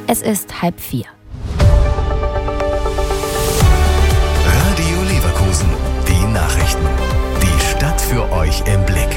Es ist 3:30. Radio Leverkusen, die Nachrichten. Die Stadt für euch im Blick.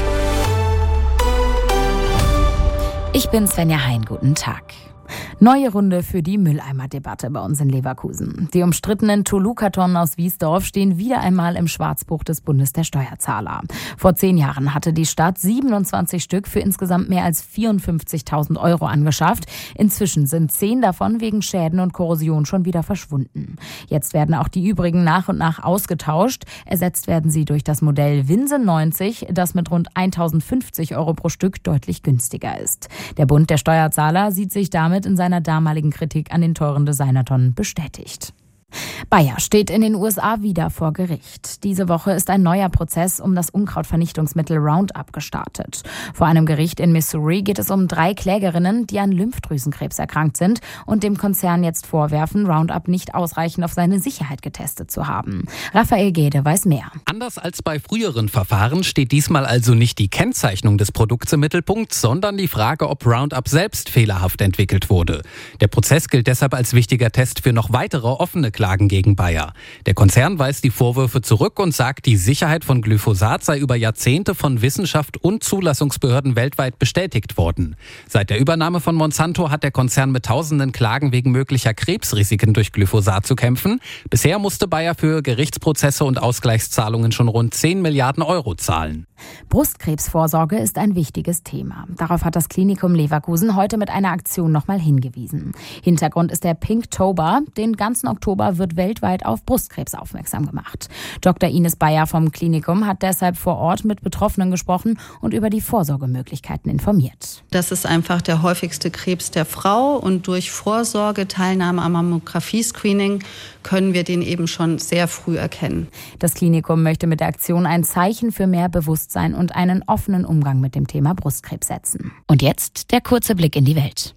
Ich bin Svenja Hein, guten Tag. Neue Runde für die Mülleimer-Debatte bei uns in Leverkusen. Die umstrittenen Toluca-Tonnen aus Wiesdorf stehen wieder einmal im Schwarzbuch des Bundes der Steuerzahler. Vor 10 Jahren hatte die Stadt 27 Stück für insgesamt mehr als 54.000 Euro angeschafft. Inzwischen sind 10 davon wegen Schäden und Korrosion schon wieder verschwunden. Jetzt werden auch die übrigen nach und nach ausgetauscht. Ersetzt werden sie durch das Modell Winse 90, das mit rund 1.050 Euro pro Stück deutlich günstiger ist. Der Bund der Steuerzahler sieht sich damit in seiner damaligen Kritik an den teuren Designertonnen bestätigt. Bayer steht in den USA wieder vor Gericht. Diese Woche ist ein neuer Prozess um das Unkrautvernichtungsmittel Roundup gestartet. Vor einem Gericht in Missouri geht es um 3 Klägerinnen, die an Lymphdrüsenkrebs erkrankt sind und dem Konzern jetzt vorwerfen, Roundup nicht ausreichend auf seine Sicherheit getestet zu haben. Raphael Gede weiß mehr. Anders als bei früheren Verfahren steht diesmal also nicht die Kennzeichnung des Produkts im Mittelpunkt, sondern die Frage, ob Roundup selbst fehlerhaft entwickelt wurde. Der Prozess gilt deshalb als wichtiger Test für noch weitere offene Klagen gegen Bayer. Der Konzern weist die Vorwürfe zurück und sagt, die Sicherheit von Glyphosat sei über Jahrzehnte von Wissenschaft und Zulassungsbehörden weltweit bestätigt worden. Seit der Übernahme von Monsanto hat der Konzern mit tausenden Klagen wegen möglicher Krebsrisiken durch Glyphosat zu kämpfen. Bisher musste Bayer für Gerichtsprozesse und Ausgleichszahlungen schon rund 10 Milliarden Euro zahlen. Brustkrebsvorsorge ist ein wichtiges Thema. Darauf hat das Klinikum Leverkusen heute mit einer Aktion nochmal hingewiesen. Hintergrund ist der Pinktober. Den ganzen Oktober wird weltweit auf Brustkrebs aufmerksam gemacht. Dr. Ines Bayer vom Klinikum hat deshalb vor Ort mit Betroffenen gesprochen und über die Vorsorgemöglichkeiten informiert. Das ist einfach der häufigste Krebs der Frau und durch Vorsorge, Teilnahme am Mammographie-Screening können wir den eben schon sehr früh erkennen. Das Klinikum möchte mit der Aktion ein Zeichen für mehr Bewusstsein und einen offenen Umgang mit dem Thema Brustkrebs setzen. Und jetzt der kurze Blick in die Welt.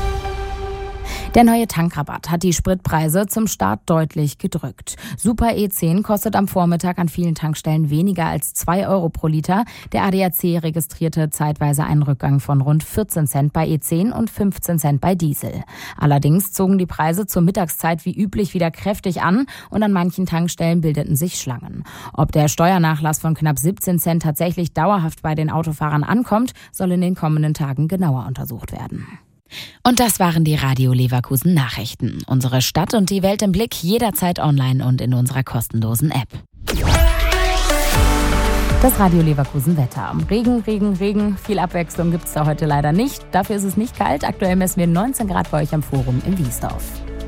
Der neue Tankrabatt hat die Spritpreise zum Start deutlich gedrückt. Super E10 kostet am Vormittag an vielen Tankstellen weniger als 2 Euro pro Liter. Der ADAC registrierte zeitweise einen Rückgang von rund 14 Cent bei E10 und 15 Cent bei Diesel. Allerdings zogen die Preise zur Mittagszeit wie üblich wieder kräftig an und an manchen Tankstellen bildeten sich Schlangen. Ob der Steuernachlass von knapp 17 Cent tatsächlich dauerhaft bei den Autofahrern ankommt, soll in den kommenden Tagen genauer untersucht werden. Und das waren die Radio Leverkusen Nachrichten. Unsere Stadt und die Welt im Blick jederzeit online und in unserer kostenlosen App. Das Radio Leverkusen Wetter. Regen. Viel Abwechslung gibt es da heute leider nicht. Dafür ist es nicht kalt. Aktuell messen wir 19 Grad bei euch am Forum in Wiesdorf.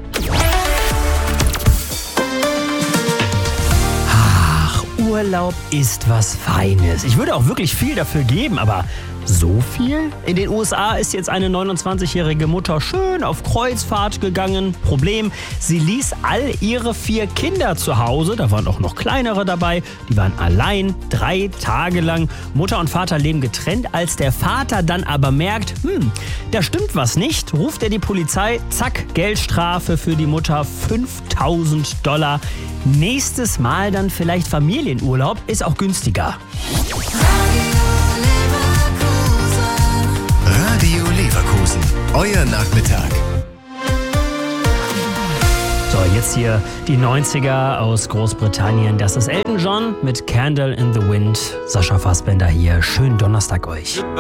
Urlaub ist was Feines. Ich würde auch wirklich viel dafür geben, aber so viel? In den USA ist jetzt eine 29-jährige Mutter schön auf Kreuzfahrt gegangen. Problem, sie ließ all ihre 4 Kinder zu Hause. Da waren auch noch kleinere dabei. Die waren allein 3 Tage lang. Mutter und Vater leben getrennt. Als der Vater dann aber merkt, da stimmt was nicht, ruft er die Polizei. Zack, Geldstrafe für die Mutter, $5.000. Nächstes Mal dann vielleicht Familienurlaub, ist auch günstiger. Radio Leverkusen, euer Nachmittag. So, jetzt hier die 90er aus Großbritannien. Das ist Elton John mit Candle in the Wind. Sascha Fassbender hier. Schönen Donnerstag euch.